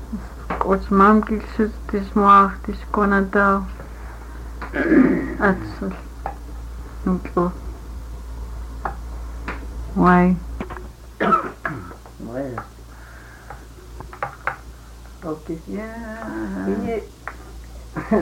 Ots mamkilsutis muartis konatao atsal nutlo wai Bueno. Okay. yeah